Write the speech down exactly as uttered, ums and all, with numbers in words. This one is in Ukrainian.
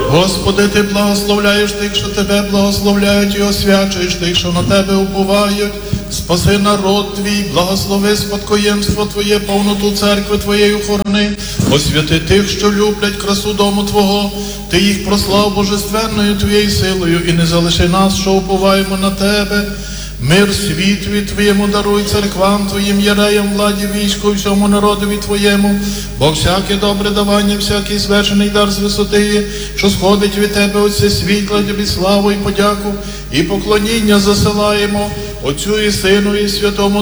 Господи, Ти благословляєш тих, що Тебе благословляють, і освячуєш тих, що на Тебе уповають. Спаси народ Твій, благослови спадкоємство Твоє, повноту церкви Твоєї охорони. Освяти тих, що люблять красу дому Твого. Ти їх прослав божественною Твоєю силою, і не залиши нас, що уповаємо на Тебе. Мир світові Твоєму даруй, церквам Твоїм, єреям, владі, війську, всьому народові Твоєму. Бо всяке добре давання, всякий звечений дар з висоти, що сходить від Тебе, Отце світла, Тобі славу і подяку, і поклоніння засилаємо Отцю і Сину і Святому